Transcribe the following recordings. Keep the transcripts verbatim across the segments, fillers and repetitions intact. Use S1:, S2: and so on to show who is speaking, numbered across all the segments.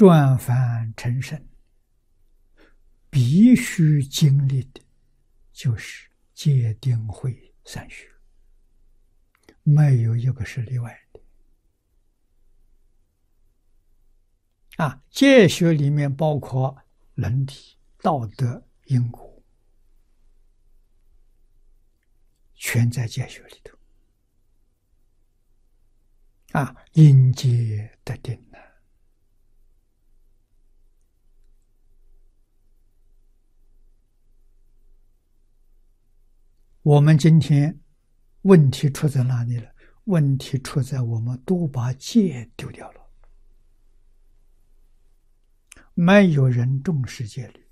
S1: 转凡成圣，必须经历的就是戒定慧三学，没有一个是例外的。啊，戒学里面包括伦理、道德、因果，全在戒学里头。啊，因戒得定呢。我们今天问题出在哪里了？问题出在我们都把戒丢掉了，没有人重视戒律。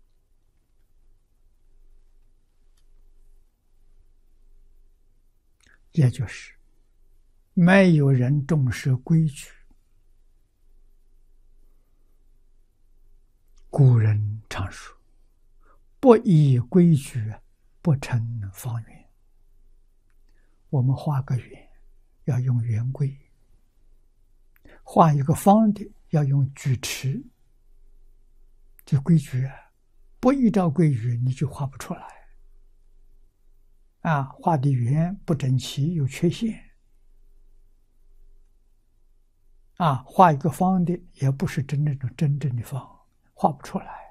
S1: 也就是没有人重视规矩。古人常说：“不依规矩，不成方圆。”我们画个圆要用圆规，画一个方的要用矩尺。这规矩啊，不依照规矩你就画不出来。啊，画的圆不整齐，有缺陷。啊，画一个方的也不是真正的真正的方，画不出来。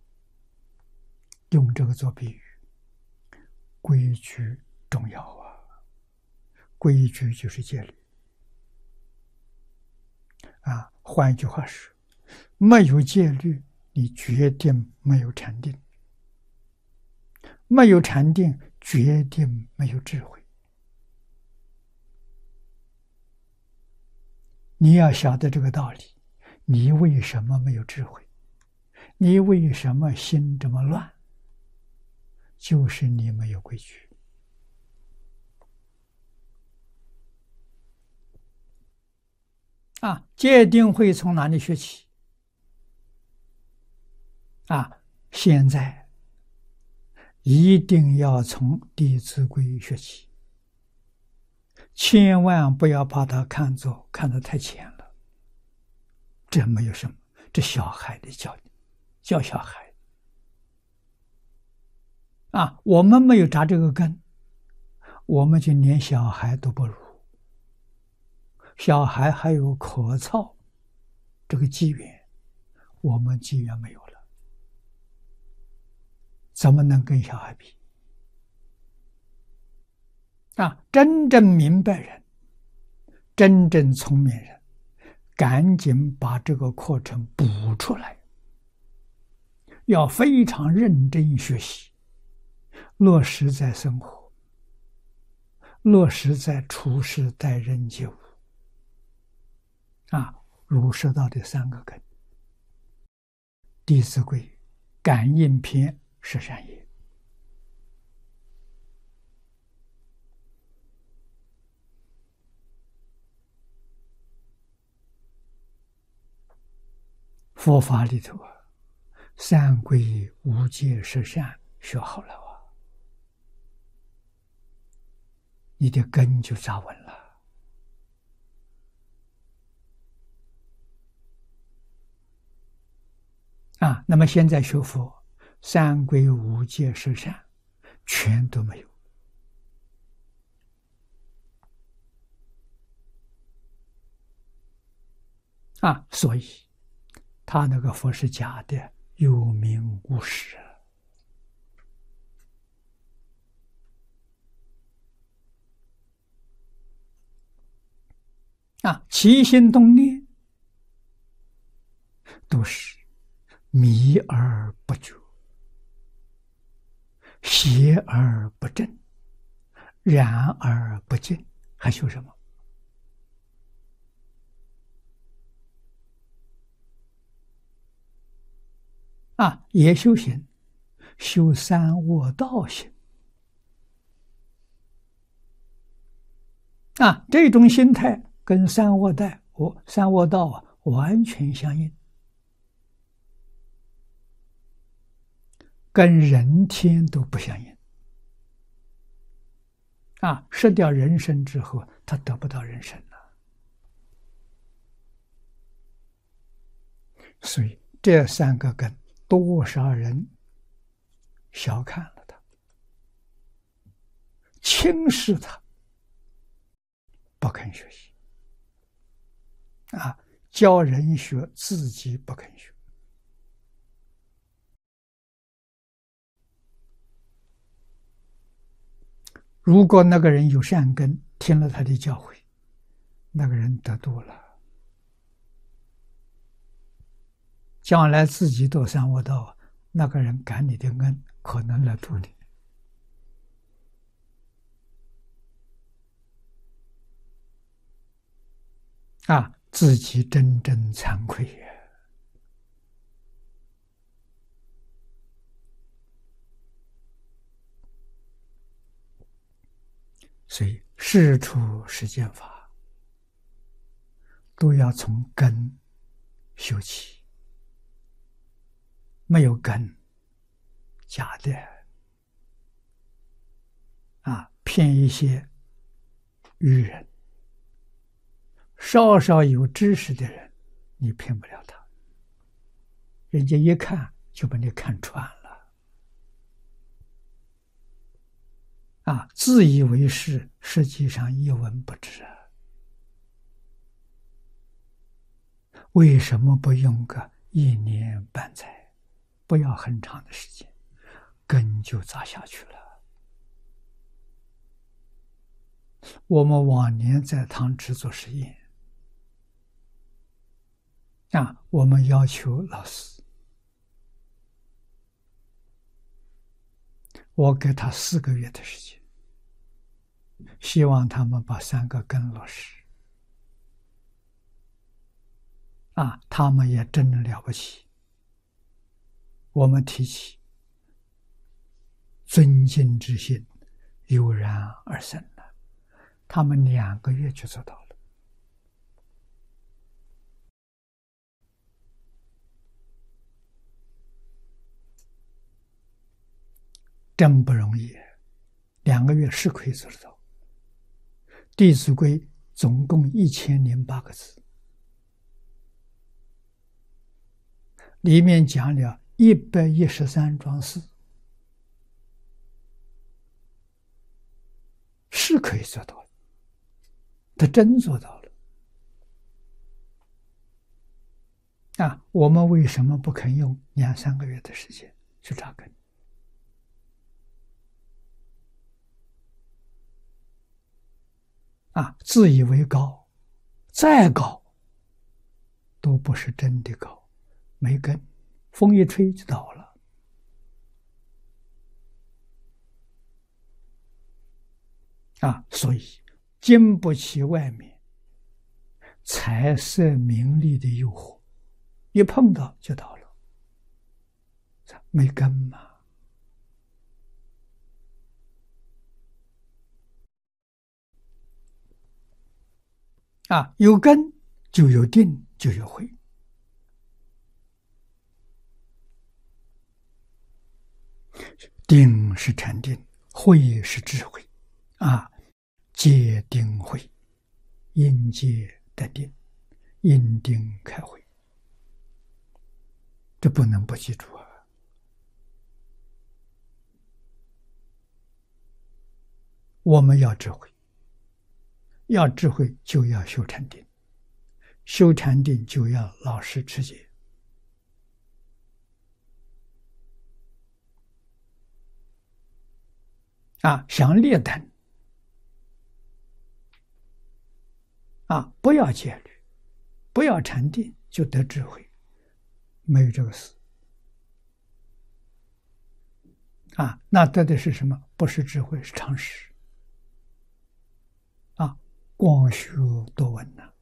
S1: 用这个做比喻，规矩重要啊！规矩就是戒律。啊，换一句话说，没有戒律，你决定没有禅定；没有禅定，决定没有智慧。你要晓得这个道理，你为什么没有智慧？你为什么心这么乱？就是你没有规矩。啊，戒定慧从哪里学起？啊，现在一定要从《弟子规》学起，千万不要把它看作看得太浅了。这没有什么，这小孩的教教小孩。啊，我们没有扎这个根，我们就连小孩都不如。小孩还有可操这个机缘，我们机缘没有了，怎么能跟小孩比？啊，真正明白人，真正聪明人，赶紧把这个课程补出来，要非常认真学习，落实在生活，落实在处事待人接物。啊，儒释道的三个根，《弟子规》感应篇是善业。佛法里头啊，三规五戒十善学好了啊，你的根就扎稳了。啊，那么现在学佛，三规五戒十善全都没有。啊，所以他那个佛是假的，有名无实。啊，起心动念都是迷而不觉，邪而不正，然而不净，还修什么？啊，也修行，修三恶道行。啊，这种心态跟三恶道、我三恶道啊完全相应，跟人天都不相应。啊，失掉人身之后，他得不到人身了。 所以这三个根，多少人小看了它，轻视它，不肯学习啊！教人学，自己不肯学。如果那个人有善根，听了他的教诲，那个人得度了，将来自己堕三恶道，那个人感你的恩，可能来度你。啊，自己真正惭愧呀！所以事出世间法，都要从根修起。没有根，假的啊，骗一些愚人。稍稍有知识的人，你骗不了他，人家一看就把你看穿了。啊，自以为是，实际上一文不值啊。为什么不用个一年半载，不要很长的时间，根就扎下去了？我们往年在堂制做实验啊，我们要求老师，我给他四个月的时间，希望他们把三个根落实。啊，他们也真的了不起。我们提起尊敬之心，油然而生了，他们两个月就做到了。真不容易，两个月是可以做得到。《弟子规》总共一千零八个字，里面讲了一百一十三桩事，是可以做到的。他真做到了啊！我们为什么不肯用两三个月的时间去扎根？啊，自以为高，再高都不是真的高，没根，风一吹就倒了。啊，所以经不起外面财色名利的诱惑，一碰到就倒了，没根嘛。啊，有根就有定，就有慧。定是禅定，慧是智慧。啊，戒定慧，因戒得定，因定开慧，这不能不记住啊！我们要智慧，要智慧就要修禅定，修禅定就要老实持戒。啊，想劣等啊，不要戒律，不要禅定，就得智慧，没有这个事。啊，那得的是什么？不是智慧，是常识。啊，光学多闻呐。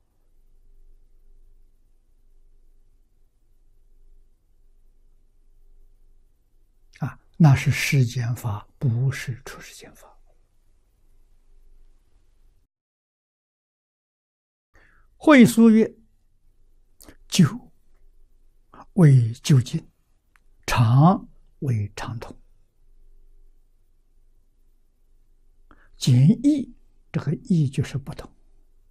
S1: 啊，那是世间法，不是出世间法。慧疏曰：久为究竟，常为常通。简易，这个易就是不同。